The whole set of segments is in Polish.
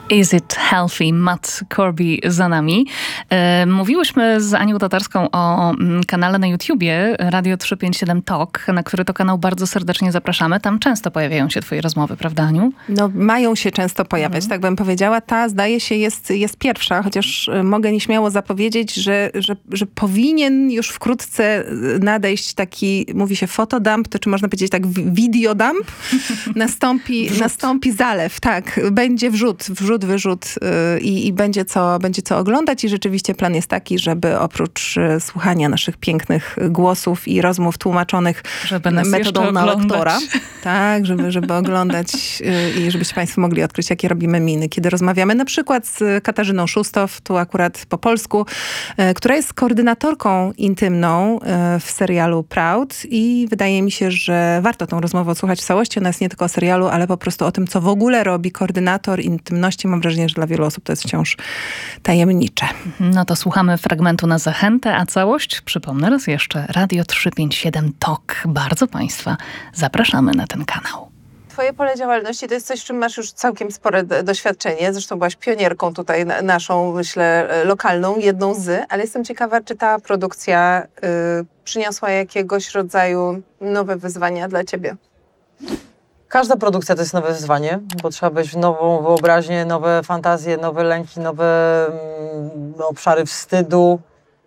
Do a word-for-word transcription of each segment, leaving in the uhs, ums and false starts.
Is It Healthy? Matt Corby za nami. E, mówiłyśmy z Anią Tatarską o m, kanale na YouTubie Radio trzysta pięćdziesiąt siedem Talk, na który to kanał bardzo serdecznie zapraszamy. Tam często pojawiają się twoje rozmowy, prawda, Aniu? No, mają się często pojawiać, mhm. tak bym powiedziała. Ta, zdaje się, jest, jest pierwsza, chociaż mogę nieśmiało zapowiedzieć, że, że, że powinien już wkrótce nadejść taki, mówi się fotodump, to czy można powiedzieć tak videodump? Nastąpi, nastąpi zalew, tak. Będzie wrzut, wrzut wyrzut yy, i będzie co, będzie co oglądać i rzeczywiście plan jest taki, żeby oprócz yy, słuchania naszych pięknych głosów i rozmów tłumaczonych żeby nas metodą na lektora, tak, żeby, żeby oglądać yy, i żebyście państwo mogli odkryć, jakie robimy miny, kiedy rozmawiamy na przykład z Katarzyną Szustow, tu akurat po polsku, yy, która jest koordynatorką intymną yy, w serialu Proud i wydaje mi się, że warto tą rozmowę odsłuchać w całości. Ona jest nie tylko o serialu, ale po prostu o tym, co w ogóle robi koordynator intymności. Mam wrażenie, że dla wielu osób to jest wciąż tajemnicze. No to słuchamy fragmentu na zachętę, a całość, przypomnę raz jeszcze, Radio trzysta pięćdziesiąt siedem Talk. Bardzo państwa zapraszamy na ten kanał. Twoje pole działalności to jest coś, w czym masz już całkiem spore doświadczenie. Zresztą byłaś pionierką tutaj naszą, myślę, lokalną, jedną z, ale jestem ciekawa, czy ta produkcja y, przyniosła jakiegoś rodzaju nowe wyzwania dla ciebie? Każda produkcja to jest nowe wyzwanie, bo trzeba mieć nową wyobraźnię, nowe fantazje, nowe lęki, nowe mm, obszary wstydu,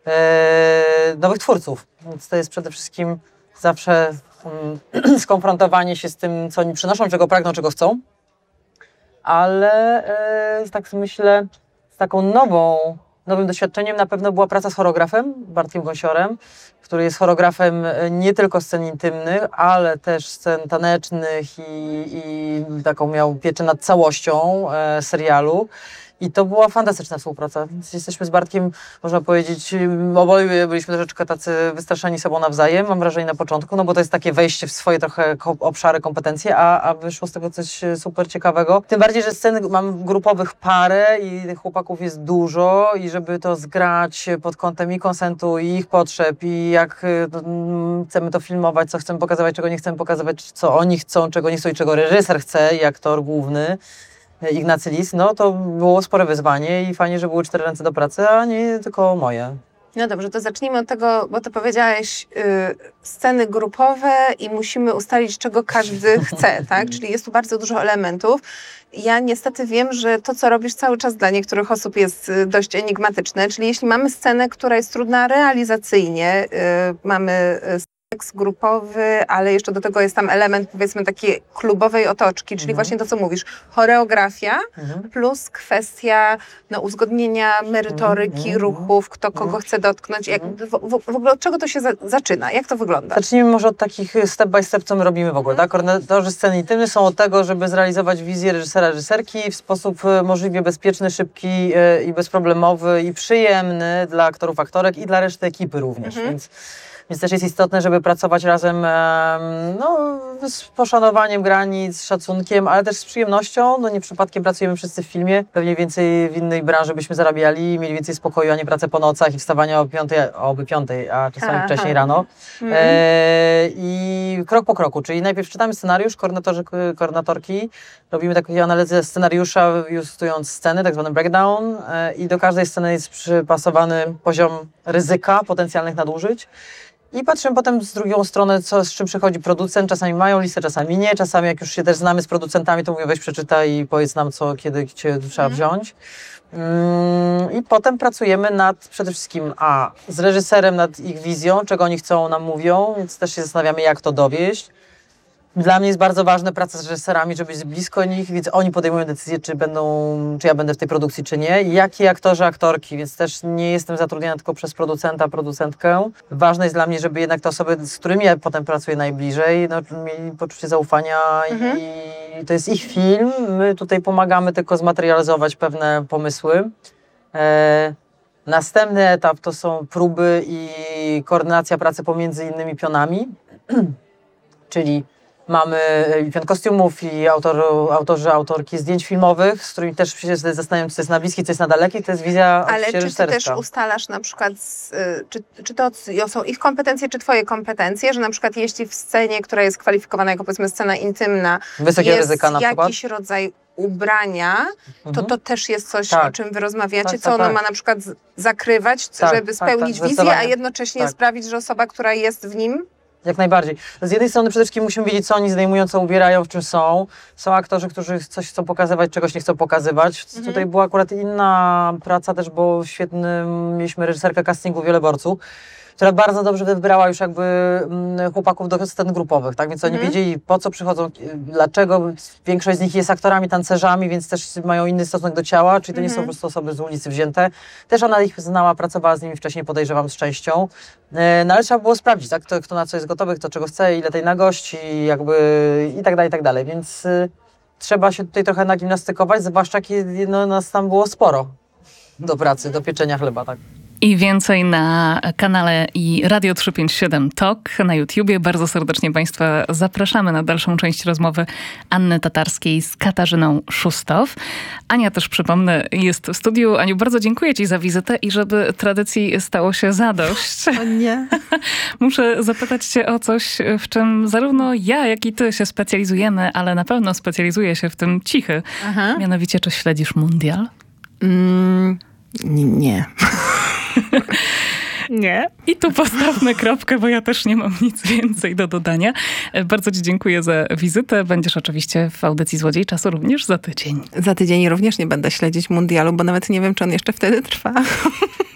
e, nowych twórców. Więc to jest przede wszystkim zawsze mm, skonfrontowanie się z tym, co oni przynoszą, czego pragną, czego chcą. Ale e, tak myślę, z taką nową, nowym doświadczeniem na pewno była praca z choreografem, Bartkiem Gąsiorem, który jest choreografem nie tylko scen intymnych, ale też scen tanecznych i, i taką miał pieczę nad całością e, serialu. I to była fantastyczna współpraca. Więc jesteśmy z Bartkiem, można powiedzieć, oboje byliśmy troszeczkę tacy wystraszeni sobą nawzajem, mam wrażenie na początku, no bo to jest takie wejście w swoje trochę obszary, kompetencje, a, a wyszło z tego coś super ciekawego. Tym bardziej, że sceny mam grupowych parę i tych chłopaków jest dużo i żeby to zgrać pod kątem i konsentu, i ich potrzeb, i jak mm, chcemy to filmować, co chcemy pokazywać, czego nie chcemy pokazywać, co oni chcą, czego nie chcą i czego reżyser chce i aktor główny, Ignacy Lis, no to było spore wyzwanie i fajnie, że były cztery ręce do pracy, a nie tylko moje. No dobrze, to zacznijmy od tego, bo ty powiedziałeś yy, sceny grupowe i musimy ustalić, czego każdy chce, tak? Czyli jest tu bardzo dużo elementów. Ja niestety wiem, że to, co robisz cały czas dla niektórych osób jest dość enigmatyczne, czyli jeśli mamy scenę, która jest trudna realizacyjnie, yy, mamy seks grupowy, ale jeszcze do tego jest tam element, powiedzmy, takiej klubowej otoczki, czyli mhm. właśnie to, co mówisz, choreografia mhm. plus kwestia no, uzgodnienia merytoryki, mhm. ruchów, kto kogo mhm. chce dotknąć. Jak, w, w, w ogóle od czego to się za, zaczyna? Jak to wygląda? Zacznijmy może od takich step by step, co my robimy w ogóle. Mhm. Tak? Koordynatorzy sceny intymne są od tego, żeby zrealizować wizję reżysera, reżyserki w sposób możliwie bezpieczny, szybki i bezproblemowy i przyjemny dla aktorów, aktorek i dla reszty ekipy również. Mhm. Więc Więc też jest istotne, żeby pracować razem no, z poszanowaniem granic, z szacunkiem, ale też z przyjemnością. No nie przypadkiem pracujemy wszyscy w filmie. Pewnie więcej w innej branży byśmy zarabiali, mieli więcej spokoju, a nie pracę po nocach i wstawania o piątej, oby piątej, a czasami Aha. wcześniej rano. Mm. E, I krok po kroku, czyli najpierw czytamy scenariusz, koordynatorzy, koordynatorki, robimy taką analizę scenariusza, wykorzystując sceny, tak zwany breakdown e, i do każdej sceny jest przypasowany poziom ryzyka potencjalnych nadużyć. I patrzymy potem z drugą strony, co, z czym przychodzi producent. Czasami mają listę, czasami nie. Czasami jak już się też znamy z producentami, to mówię, weź przeczytaj i powiedz nam, co, kiedy cię trzeba mm. wziąć. Ym, I potem pracujemy nad przede wszystkim a z reżyserem, nad ich wizją, czego oni chcą, nam mówią, więc też się zastanawiamy, jak to dowieść. Dla mnie jest bardzo ważna praca z reżyserami, żeby być blisko nich, więc oni podejmują decyzję, czy będą, czy ja będę w tej produkcji, czy nie. I jakie aktorzy, aktorki, więc też nie jestem zatrudniana tylko przez producenta, producentkę. Ważne jest dla mnie, żeby jednak te osoby, z którymi ja potem pracuję najbliżej, no, mieli poczucie zaufania mhm. i to jest ich film. My tutaj pomagamy tylko zmaterializować pewne pomysły. E, następny etap to są próby i koordynacja pracy pomiędzy innymi pionami, czyli Mamy i piąt kostiumów i autor, autorzy, autorki zdjęć filmowych, z którymi też się zastanawiam, co jest na bliski, co jest na daleki, to jest wizja Ale czy ty reżyserska. też ustalasz na przykład, z, y, czy, czy to są ich kompetencje, czy twoje kompetencje, że na przykład jeśli w scenie, która jest kwalifikowana jako powiedzmy scena intymna, Wysokiego jest ryzyka na przykład. jakiś rodzaj ubrania, to Mhm. to też jest coś, Tak. o czym wy rozmawiacie, Tak, co tak, ono tak. ma na przykład z- zakrywać, Tak, żeby tak, spełnić tak, wizję, a zdecydowanie. jednocześnie Tak. sprawić, że osoba, która jest w nim, Jak najbardziej. Z jednej strony przede wszystkim musimy wiedzieć, co oni zdejmują, co ubierają, w czym są. Są aktorzy, którzy coś chcą pokazywać, czegoś nie chcą pokazywać. Mhm. Tutaj była akurat inna praca też, bo świetny, mieliśmy reżyserkę castingu Wiolę Borcu, która bardzo dobrze wybrała już jakby mm, chłopaków do scen grupowych, tak? Więc oni Mhm. wiedzieli, po co przychodzą, y, dlaczego. Większość z nich jest aktorami, tancerzami, więc też mają inny stosunek do ciała, czyli to nie są po Mhm. prostu osoby z ulicy wzięte. Też ona ich znała, pracowała z nimi wcześniej, podejrzewam, z częścią. E, No ale trzeba było sprawdzić, tak? Kto, kto na co jest gotowy, kto czego chce, ile tej nagości, jakby i tak dalej, i tak dalej. Więc y, trzeba się tutaj trochę nagimnastykować, zwłaszcza kiedy no, nas tam było sporo do pracy, do pieczenia chleba, tak. I więcej na kanale i Radio trzysta pięćdziesiąt siedem Talk na YouTubie. Bardzo serdecznie Państwa zapraszamy na dalszą część rozmowy Anny Tatarskiej z Katarzyną Szustow. Ania też, przypomnę, jest w studiu. Aniu, bardzo dziękuję Ci za wizytę i żeby tradycji stało się zadość. O nie. Muszę zapytać Cię o coś, w czym zarówno ja, jak i Ty się specjalizujemy, ale na pewno specjalizuje się w tym Cichy. Aha. Mianowicie, czy śledzisz mundial? Mm, n- nie. Nie. I tu postawmy kropkę, bo ja też nie mam nic więcej do dodania. Bardzo Ci dziękuję za wizytę. Będziesz oczywiście w audycji Złodziej Czasu również za tydzień. Za tydzień również nie będę śledzić mundialu, bo nawet nie wiem, czy on jeszcze wtedy trwa.